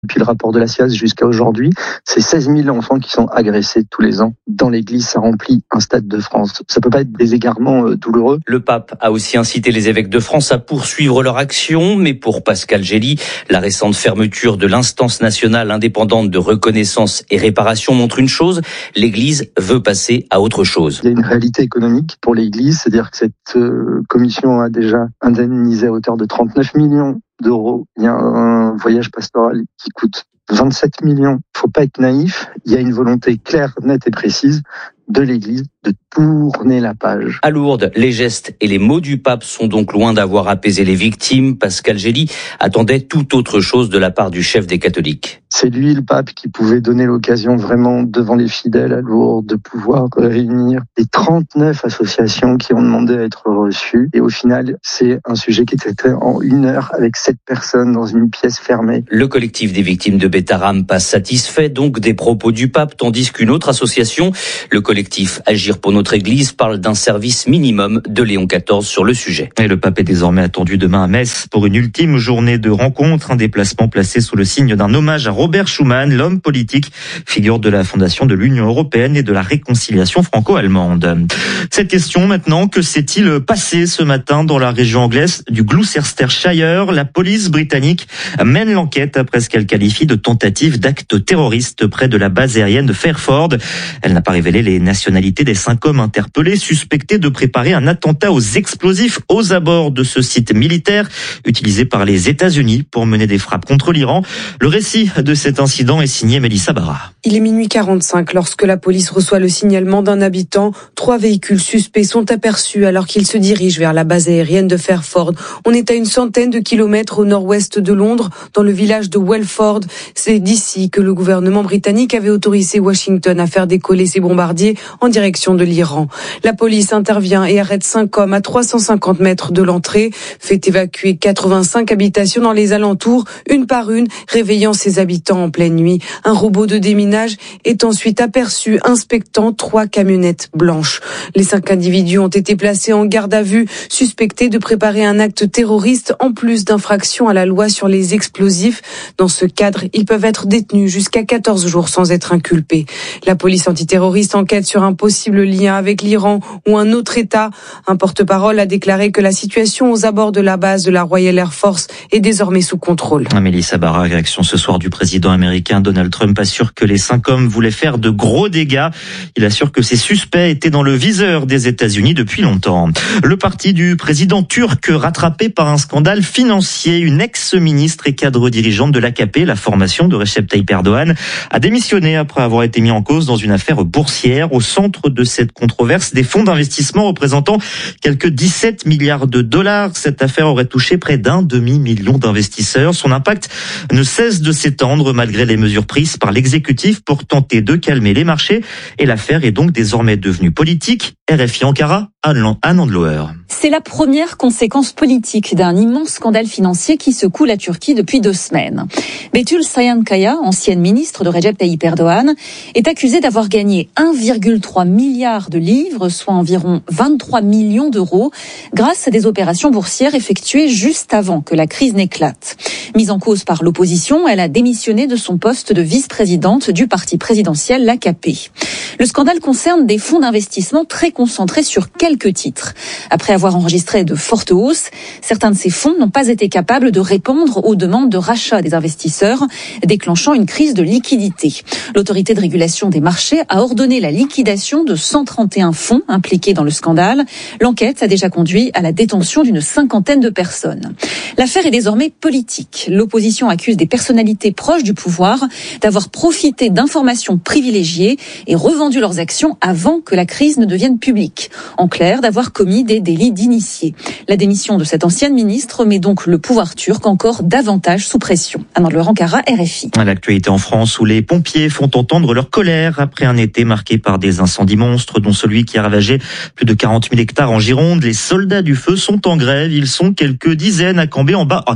Depuis le rapport de la SIAZ jusqu'à aujourd'hui, c'est 16 000 enfants qui sont agressés tous les ans. Dans l'église, ça remplit un stade de France. Ça peut pas être des égarements douloureux. Le pape a aussi incité les évêques de France à poursuivre leur action, mais pour Pascal Gély, la récente fermeture de l'instance nationale indépendante de reconnaissance et réparation montre une chose, l'église veut passer à autre chose. Il y a une réalité économique pour l'église, c'est-à-dire que cette commission a déjà indemnisé à hauteur de 39 millions d'euros. Il y a un voyage pastoral qui coûte 27 millions. Faut pas être naïf. Il y a une volonté claire, nette et précise de l'Église de tourner la page. À Lourdes, les gestes et les mots du pape sont donc loin d'avoir apaisé les victimes. Pascal Gély attendait tout autre chose de la part du chef des catholiques. C'est lui, le pape, qui pouvait donner l'occasion vraiment devant les fidèles à Lourdes de pouvoir réunir les 39 associations qui ont demandé à être reçues. Et au final, c'est un sujet qui était traité en 1 heure avec 7 personnes dans une pièce fermée. Le collectif des victimes de Beth Haram pas satisfait donc des propos du pape, tandis qu'une autre association, le collectif Agir pour notre Église, parle d'un service minimum de Léon XIV sur le sujet. Et le pape est désormais attendu demain à Metz pour une ultime journée de rencontre, un déplacement placé sous le signe d'un hommage à Robert Schuman, l'homme politique, figure de la fondation de l'Union européenne et de la réconciliation franco-allemande. Cette question maintenant, que s'est-il passé ce matin dans la région anglaise du Gloucestershire? La police britannique mène l'enquête après ce qu'elle qualifie de tentative d'acte terroriste près de la base aérienne de Fairford. Elle n'a pas révélé les nationalités des 5 hommes interpellés, suspectés de préparer un attentat aux explosifs aux abords de ce site militaire utilisé par les États-Unis pour mener des frappes contre l'Iran. Le récit de cet incident est signé Mélissa Barra. Il est minuit 45 lorsque la police reçoit le signalement d'un habitant. 3 véhicules suspects sont aperçus alors qu'ils se dirigent vers la base aérienne de Fairford. On est à une centaine de kilomètres au nord-ouest de Londres, dans le village de Welford. C'est d'ici que le gouvernement britannique avait autorisé Washington à faire décoller ses bombardiers en direction de l'Iran. La police intervient et arrête 5 hommes à 350 mètres de l'entrée, fait évacuer 85 habitations dans les alentours, une par une, réveillant ses habitants en pleine nuit. Un robot de déminage est ensuite aperçu inspectant 3 camionnettes blanches. Les 5 individus ont été placés en garde à vue, suspectés de préparer un acte terroriste en plus d'infractions à la loi sur les explosifs. Dans ce cadre, ils peuvent être détenus jusqu'à 14 jours sans être inculpés. La police antiterroriste enquête sur un possible lien avec l'Iran ou un autre État. Un porte-parole a déclaré que la situation aux abords de la base de la Royal Air Force est désormais sous contrôle. Mélissa Barra, réaction ce soir du président américain Donald Trump, assure que les 5 hommes voulaient faire de gros dégâts. Il assure que ces suspects étaient dans le viseur des États-Unis depuis longtemps. Le parti du président turc rattrapé par un scandale financier. Une ex-ministre et cadre dirigeante de l'AKP, la formation de Recep Tayyip Erdogan, a démissionné après avoir été mis en cause dans une affaire boursière. Au centre de cette controverse, des fonds d'investissement représentant quelques 17 milliards de dollars. Cette affaire aurait touché près d'un demi-million d'investisseurs. Son impact ne cesse de s'étendre malgré les mesures prises par l'exécutif pour tenter de calmer les marchés. Et l'affaire est donc désormais devenue politique. RFI Ankara, Anne Andloer. C'est la première conséquence politique d'un immense scandale financier qui secoue la Turquie depuis 2 semaines. Betül Sayankaya, ancienne ministre de Recep Tayyip Erdogan, est accusée d'avoir gagné 1,3 milliard de livres, soit environ 23 millions d'euros, grâce à des opérations boursières effectuées juste avant que la crise n'éclate. Mise en cause par l'opposition, elle a démissionné de son poste de vice-présidente du parti présidentiel, l'AKP. Le scandale concerne des fonds d'investissement très concentrés sur quelques titres. Après avoir enregistré de fortes hausses, certains de ces fonds n'ont pas été capables de répondre aux demandes de rachat des investisseurs, déclenchant une crise de liquidité. L'autorité de régulation des marchés a ordonné la liquidation de 131 fonds impliqués dans le scandale. L'enquête a déjà conduit à la détention d'une 50aine de personnes. L'affaire est désormais politique. L'opposition accuse des personnalités proches du pouvoir d'avoir profité d'informations privilégiées et revendu leurs actions avant que la crise ne devienne publique. En clair, d'avoir commis des délits d'initiés. La démission de cette ancienne ministre met donc le pouvoir turc encore davantage sous pression. Anne-Laure Ankara, RFI. L'actualité en France où les pompiers font entendre leur colère après un été marqué par des incendies monstres, dont celui qui a ravagé plus de 40 000 hectares en Gironde. Les soldats du feu sont en grève. Ils sont quelques dizaines à camper en bas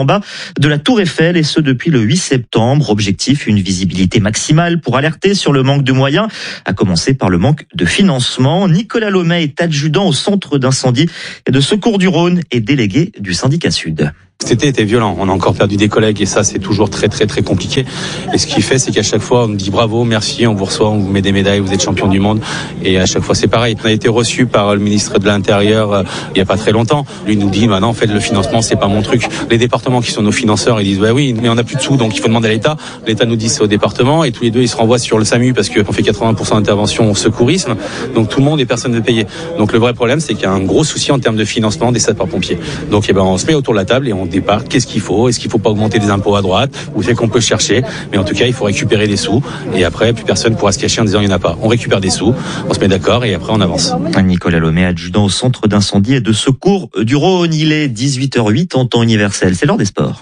de la Tour Eiffel, et ce depuis le 8 septembre. Objectif, une visibilité maximale pour alerter sur le manque de moyens, à commencer par le manque de financement. Nicolas Lomet est adjudant au centre d'incendie et de secours du Rhône et délégué du syndicat Sud. Cet été était violent, on a encore perdu des collègues et ça c'est toujours très très très compliqué. Et ce qui fait c'est qu'à chaque fois on nous dit bravo, merci, on vous reçoit, on vous met des médailles, vous êtes champion du monde. Et à chaque fois c'est pareil. On a été reçu par le ministre de l'Intérieur il n'y a pas très longtemps. Lui nous dit non en fait le financement c'est pas mon truc. Les départements qui sont nos financeurs ils disent bah oui mais on n'a plus de sous donc il faut demander à l'État. L'État nous dit c'est au département et tous les deux ils se renvoient sur le SAMU parce qu'on fait 80% d'intervention au secourisme. Donc tout le monde et personne ne paye. Donc le vrai problème c'est qu'il y a un gros souci en termes de financement des sapeurs-pompiers. Donc on se met autour de la table et on départ. Qu'est-ce qu'il faut ? Est-ce qu'il faut pas augmenter les impôts à droite ? Ou c'est qu'on peut chercher ? Mais en tout cas, il faut récupérer des sous. Et après, plus personne pourra se cacher en disant il n'y en a pas. On récupère des sous, on se met d'accord et après on avance. Nicolas Lomé, adjudant au centre d'incendie et de secours du Rhône. Il est 18h08 en temps universel. C'est l'heure des sports.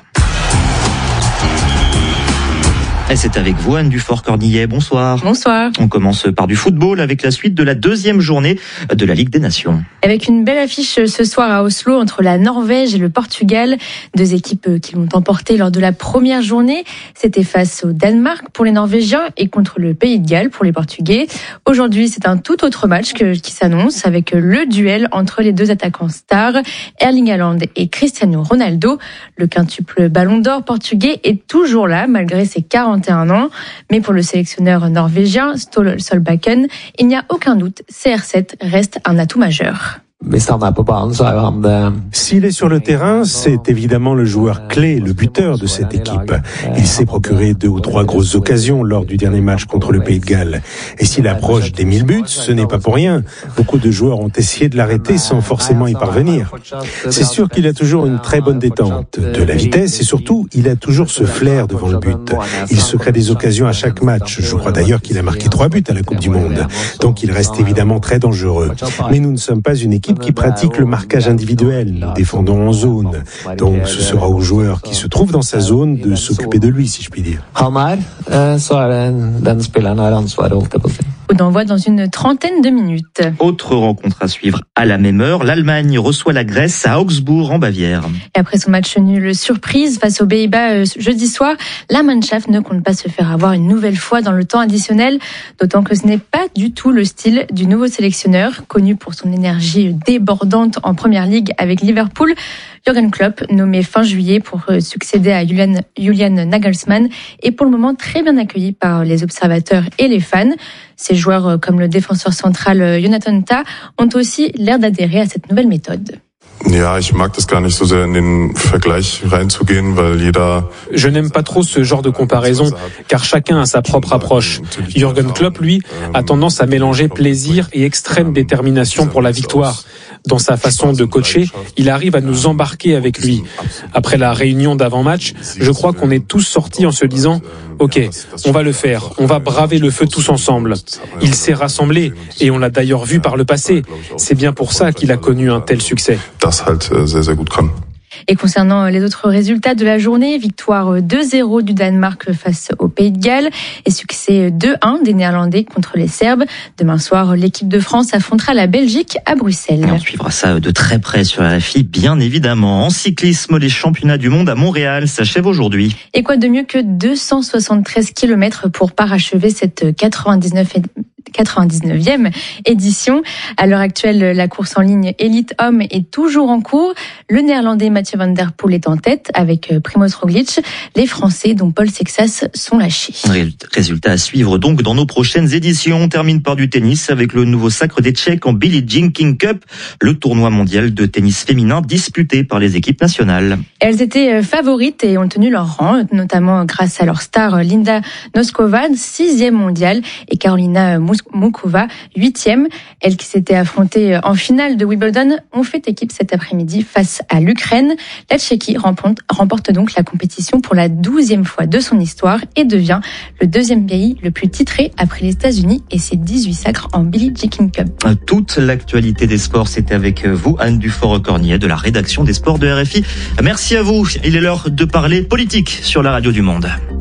Et c'est avec vous, Anne Dufort-Cornillet. Bonsoir. Bonsoir. On commence par du football avec la suite de la deuxième journée de la Ligue des Nations. Avec une belle affiche ce soir à Oslo entre la Norvège et le Portugal. Deux équipes qui l'ont emporté lors de la première journée. C'était face au Danemark pour les Norvégiens et contre le Pays de Galles pour les Portugais. Aujourd'hui, c'est un tout autre match qui s'annonce avec le duel entre les deux attaquants stars, Erling Haaland et Cristiano Ronaldo. Le quintuple ballon d'or portugais est toujours là malgré ses 41 ans. Mais pour le sélectionneur norvégien, Ståle Solbakken, il n'y a aucun doute, CR7 reste un atout majeur. S'il est sur le terrain, c'est évidemment le joueur clé, le buteur de cette équipe. Il s'est procuré 2 ou 3 grosses occasions lors du dernier match contre le Pays de Galles. Et s'il approche des 1000 buts, ce n'est pas pour rien. Beaucoup de joueurs ont essayé de l'arrêter sans forcément y parvenir. C'est sûr qu'il a toujours une très bonne détente, de la vitesse et surtout, il a toujours ce flair devant le but. Il se crée des occasions à chaque match. Je crois d'ailleurs qu'il a marqué 3 buts à la Coupe du Monde. Donc il reste évidemment très dangereux. Mais nous ne sommes pas une équipe qui pratique le marquage individuel. Nous défendons en zone. Donc ce sera aux joueurs qui se trouvent dans sa zone de s'occuper de lui, si je puis dire. Coup d'envoi dans une trentaine de minutes. Autre rencontre à suivre à la même heure. L'Allemagne reçoit la Grèce à Augsbourg en Bavière. Et après son match nul surprise face aux Pays-Bas jeudi soir, la Mannschaft ne compte pas se faire avoir une nouvelle fois dans le temps additionnel, d'autant que ce n'est pas du tout le style du nouveau sélectionneur, connu pour son énergie débordante en Première Ligue avec Liverpool. Jürgen Klopp, nommé fin juillet pour succéder à Julian Nagelsmann, est pour le moment très bien accueilli par les observateurs et les fans. Ces joueurs, comme le défenseur central Jonathan Tah, ont aussi l'air d'adhérer à cette nouvelle méthode. Je n'aime pas trop ce genre de comparaison, car chacun a sa propre approche. Jürgen Klopp, lui, a tendance à mélanger plaisir et extrême détermination pour la victoire. Dans sa façon de coacher, il arrive à nous embarquer avec lui. Après la réunion d'avant-match, je crois qu'on est tous sortis en se disant « Ok, on va le faire, on va braver le feu tous ensemble ». Il s'est rassemblé, et on l'a d'ailleurs vu par le passé. C'est bien pour ça qu'il a connu un tel succès. Et concernant les autres résultats de la journée, victoire 2-0 du Danemark face au Pays de Galles et succès 2-1 des Néerlandais contre les Serbes. Demain soir, l'équipe de France affrontera la Belgique à Bruxelles. Et on suivra ça de très près sur RFI, bien évidemment. En cyclisme, les championnats du monde à Montréal s'achèvent aujourd'hui. Et quoi de mieux que 273 km pour parachever cette 99e édition. À l'heure actuelle, la course en ligne élite homme est toujours en cours. Le néerlandais Mathieu van der Poel est en tête avec Primož Roglič. Les Français, dont Paul Sexas, sont lâchés. Résultat à suivre donc dans nos prochaines éditions. On termine par du tennis avec le nouveau sacre des Tchèques en Billie Jean King Cup, le tournoi mondial de tennis féminin disputé par les équipes nationales. Elles étaient favorites et ont tenu leur rang, notamment grâce à leur star Linda Noskova, 6e mondiale, et Carolina Mukova, 8e. Elles qui s'étaient affrontées en finale de Wimbledon ont fait équipe cet après-midi face à l'Ukraine. La Tchéquie remporte donc la compétition pour la 12e fois de son histoire et devient le 2e pays le plus titré après les États-Unis et ses 18 sacres en Billie Jean King Cup. Toute l'actualité des sports, c'était avec vous, Anne Dufort-Cornillet de la rédaction des sports de RFI. Merci à vous. Il est l'heure de parler politique sur la radio du Monde.